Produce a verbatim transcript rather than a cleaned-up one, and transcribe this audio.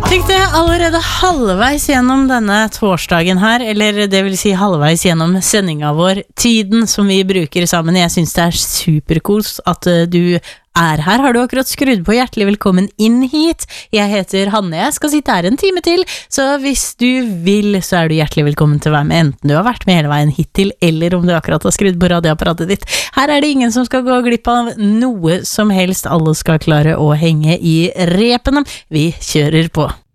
Tenkte allerede halvveis gjennom denne torsdagen her, eller det vil si halvveis gjennom sendinga vår, tiden som vi bruker sammen. Jeg synes det er superkos at uh, du er her. Har du akkurat skrudd på? Hjertelig velkommen inn hit. Jeg heter Hanne, jeg skal sitte her en time til, så hvis du vil, så er du hjertelig velkommen til å være med, enten du har vært med hele veien hittil, eller om du akkurat har skrudd på radioapparatet ditt. Her er det ingen som skal gå glipp av noe som helst. Alle skal klare å henge i repene. Vi kjører på.